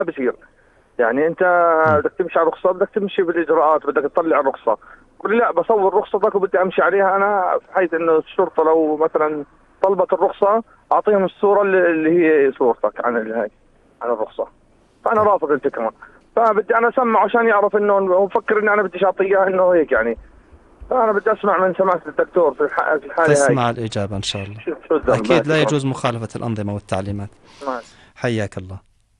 بصير. يعني انت بدك تمشي على الرخصه، بدك تمشي بالاجراءات، بدك تطلع الرخصه. قل لا بصور رخصتك وبدي امشي عليها انا، بحيث انه الشرطه لو مثلا طلبت الرخصه اعطيهم الصوره اللي هي صورتك عن الرخصه. فانا رافض الفكره، فبدي انا اسمع عشان يعرف انه هو مفكر اني انا بدي اعطيه انه هيك يعني. فانا بدي اسمع من سماحه الدكتور في الحاله هاي. تسمع الإجابة إن شاء الله. شو الذنب؟ أكيد لا شكرا. يجوز مخالفة الأنظمة والتعليمات. حياك الله.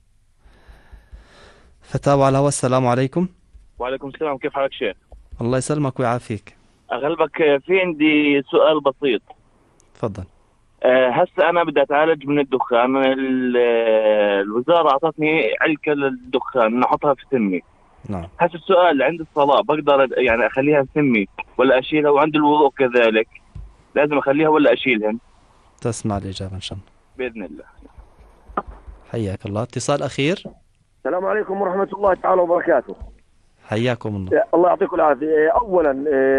فتاوى على الهواء، السلام عليكم. وعليكم السلام، كيف حالك شيخ؟ الله يسلمك ويعافيك. أغلبك في عندي سؤال بسيط. تفضل. هسه أنا بدي أتعالج من الدخان. الوزارة أعطتني علكة للدخان نحطها في سمي. نعم. هسه السؤال، عند الصلاة بقدر يعني أخليها في سمي ولا أشيلها؟ وعند الوضوء كذلك لازم أخليها ولا أشيلها؟ تسمع الإجابة إن شاء الله بإذن الله. حياك الله. اتصال أخير. السلام عليكم ورحمة الله تعالى وبركاته. حياكم الله. الله يعطيكم العافية. أولا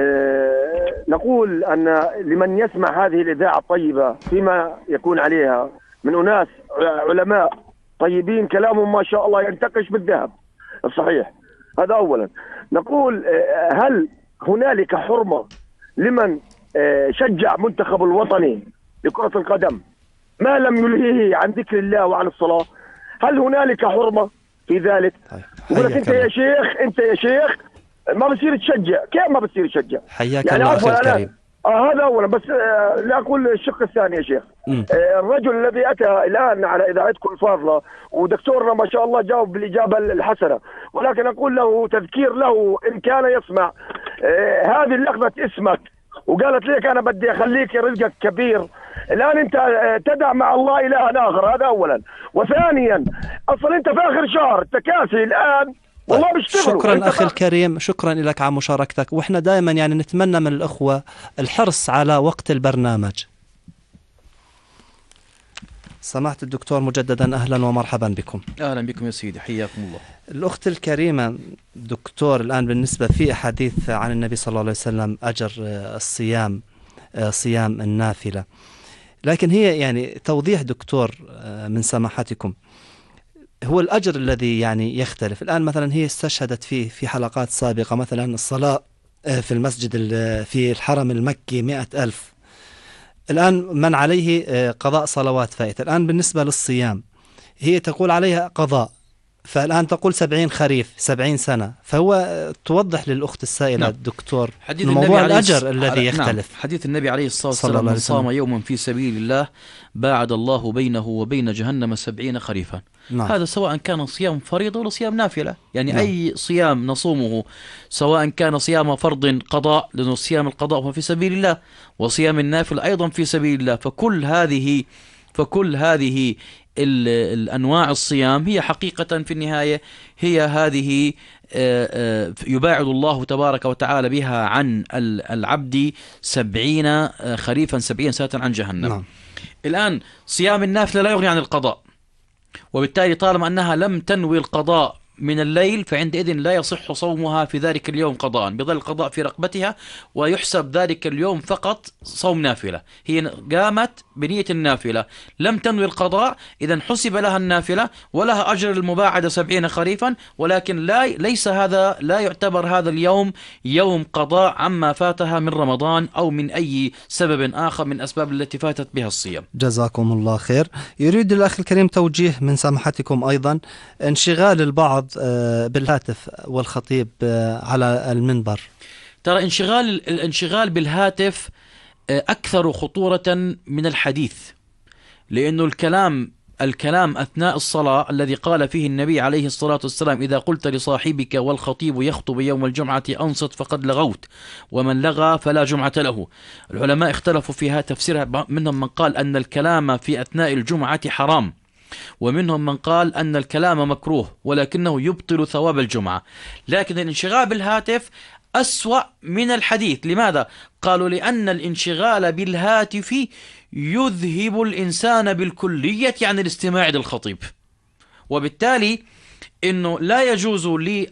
نقول أن لمن يسمع هذه الإذاعة الطيبة فيما يكون عليها من أناس علماء طيبين كلامهم ما شاء الله ينتقش بالذهب الصحيح. هذا أولا. نقول هل هنالك حرمة لمن شجع منتخب الوطني لكرة القدم ما لم يلهيه عن ذكر الله وعن الصلاة؟ هل هنالك حرمة في ذلك؟ يقول لك انت يا شيخ ما بصير تشجع. كيف ما بصير تشجع؟ حياك يعني الله اخي الكريم. هذا اولا. بس لا اقول الشق الثاني يا شيخ. الرجل الذي اتى الان على اذاعتكم الفاضله ودكتورنا ما شاء الله جاوب بالاجابه الحسنه، ولكن اقول له تذكير له ان كان يسمع هذه اللحظه اسمك وقالت لك انا بدي اخليك رزقك كبير، الان انت تدع مع الله الها اخر. هذا اولا. وثانيا اصلا انت في اخر شهر التكاسي الان والله بيشتغلوا. شكرا اخي الكريم، شكرا لك على مشاركتك. واحنا دائما يعني نتمنى من الاخوه الحرص على وقت البرنامج. سماحة الدكتور مجددا أهلا ومرحبا بكم. أهلا بكم يا سيدي، حياكم الله. الأخت الكريمة دكتور، الآن بالنسبة في أحاديث عن النبي صلى الله عليه وسلم أجر الصيام، صيام النافلة، لكن هي يعني توضيح دكتور من سماحتكم، هو الأجر الذي يعني يختلف. الآن مثلا هي استشهدت في حلقات سابقة مثلا الصلاة في المسجد في الحرم المكي 100,000. الآن من عليه قضاء صلوات فائتة. الآن بالنسبة للصيام هي تقول عليها قضاء، فالآن تقول 70 خريف 70 سنة. فهو توضح للأخت السائلة الدكتور موضوع الأجر الذي يختلف. نعم. حديث النبي عليه الصلاة والسلام: من صام يوما في سبيل الله باعد الله بينه وبين جهنم 70 خريفا. نعم. هذا سواء كان صيام فريضة ولا صيام نافلة. يعني نعم. أي صيام نصومه سواء كان صيام فرض قضاء، لأنه صيام القضاء هو في سبيل الله، وصيام النافل أيضا في سبيل الله. فكل هذه الأنواع الصيام هي حقيقة في النهاية هي هذه يباعد الله تبارك وتعالى بها عن العبد 70 خريفا 70 سنة عن جهنم. نعم. الآن صيام النافلة لا يغني عن القضاء، وبالتالي طالما أنها لم تنوي القضاء من الليل فعندئذ لا يصح صومها في ذلك اليوم قضاء، بظل القضاء في رقبتها ويحسب ذلك اليوم فقط صوم نافلة. هي قامت بنية النافلة لم تنوي القضاء، إذن حسب لها النافلة ولها أجر المباعدة 70 خريفا، ولكن ليس هذا، لا يعتبر هذا اليوم يوم قضاء عما فاتها من رمضان أو من أي سبب آخر من أسباب التي فاتت بها الصيام. جزاكم الله خير. يريد الأخ الكريم توجيه من سماحتكم أيضا انشغال البعض بالهاتف والخطيب على المنبر. ترى الانشغال بالهاتف أكثر خطورة من الحديث، لأنه الكلام أثناء الصلاة الذي قال فيه النبي عليه الصلاة والسلام: إذا قلت لصاحبك والخطيب يخطب يوم الجمعة أنصت فقد لغوت، ومن لغى فلا جمعة له. العلماء اختلفوا فيها تفسيرها، منهم من قال أن الكلام في أثناء الجمعة حرام، ومنهم من قال أن الكلام مكروه ولكنه يبطل ثواب الجمعة. لكن الانشغال بالهاتف أسوأ من الحديث. لماذا؟ قالوا لأن الانشغال بالهاتف يذهب الإنسان بالكلية عن الاستماع للخطيب، وبالتالي إنه لا يجوز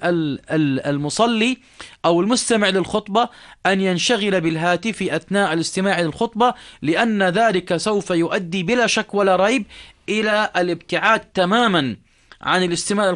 للمصلي أو المستمع للخطبة أن ينشغل بالهاتف أثناء الاستماع للخطبة، لأن ذلك سوف يؤدي بلا شك ولا ريب إلى الابتعاد تماما عن الاستماع